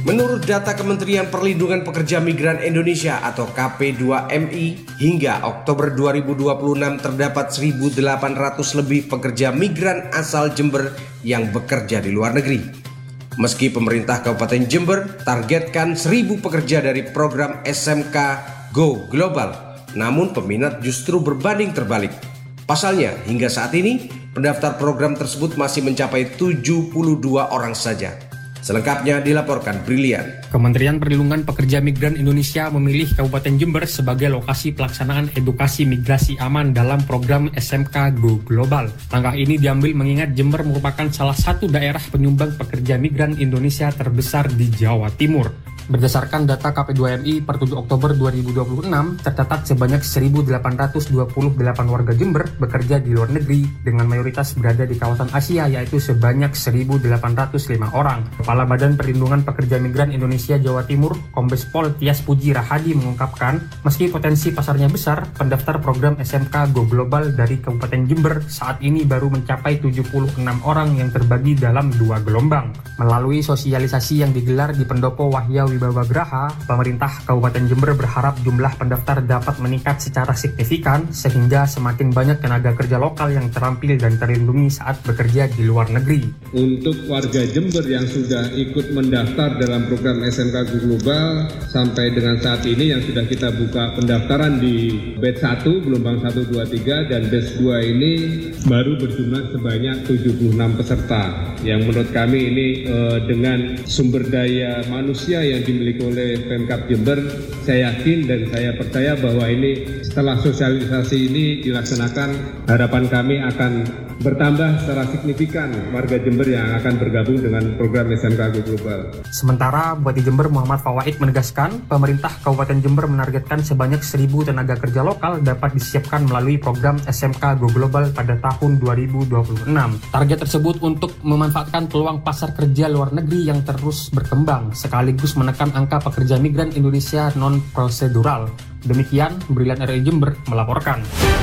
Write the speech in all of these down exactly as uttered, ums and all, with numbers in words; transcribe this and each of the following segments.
Menurut data Kementerian Perlindungan Pekerja Migran Indonesia atau K P dua M I, hingga Oktober dua ribu dua puluh enam terdapat seribu delapan ratus lebih pekerja migran asal Jember yang bekerja di luar negeri. Meski pemerintah Kabupaten Jember targetkan seribu pekerja dari program S M K Go Global, namun peminat justru berbanding terbalik. Pasalnya, hingga saat ini pendaftar program tersebut masih mencapai tujuh puluh dua orang saja. Selengkapnya dilaporkan Brilian. Kementerian Perlindungan Pekerja Migran Indonesia memilih Kabupaten Jember sebagai lokasi pelaksanaan edukasi migrasi aman dalam program S M K Go Global. Langkah ini diambil mengingat Jember merupakan salah satu daerah penyumbang pekerja migran Indonesia terbesar di Jawa Timur. Berdasarkan data K P dua M I per tujuh Oktober dua ribu dua puluh enam, tercatat sebanyak seribu delapan ratus dua puluh delapan warga Jember bekerja di luar negeri dengan mayoritas berada di kawasan Asia, yaitu sebanyak seribu delapan ratus lima orang. Kepala Badan Perlindungan Pekerja Migran Indonesia Jawa Timur, Kombes Pol Tias Puji Rahadi mengungkapkan, meski potensi pasarnya besar, pendaftar program S M K Go Global dari Kabupaten Jember saat ini baru mencapai tujuh puluh enam orang yang terbagi dalam dua gelombang. Melalui sosialisasi yang digelar di Pendopo Wahya Wibawa Graha, pemerintah Kabupaten Jember berharap jumlah pendaftar dapat meningkat secara signifikan sehingga semakin banyak tenaga kerja lokal yang terampil dan terlindungi saat bekerja di luar negeri. Untuk warga Jember yang sudah ikut mendaftar dalam program S M K Go Global sampai dengan saat ini yang sudah kita buka pendaftaran di batch satu, gelombang satu, dua, tiga dan batch dua ini baru berjumlah sebanyak tujuh puluh enam peserta yang menurut kami ini eh, dengan sumber daya manusia yang dimiliki oleh Pemkab Jember, saya yakin dan saya percaya bahwa ini setelah sosialisasi ini dilaksanakan, harapan kami akan bertambah secara signifikan warga Jember yang akan bergabung dengan program S M K Go Global. Sementara Bupati Jember Muhammad Fawaid menegaskan, pemerintah Kabupaten Jember menargetkan sebanyak seribu tenaga kerja lokal dapat disiapkan melalui program S M K Go Global pada tahun dua ribu dua puluh enam. Target tersebut untuk memanfaatkan peluang pasar kerja luar negeri yang terus berkembang, sekaligus menekan angka pekerja migran Indonesia non-prosedural. Demikian, Brilian R I Jember melaporkan.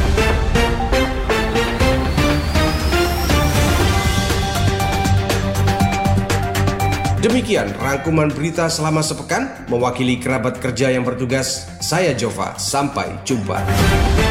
Demikian rangkuman berita selama sepekan, mewakili kerabat kerja yang bertugas, saya Jova, sampai jumpa.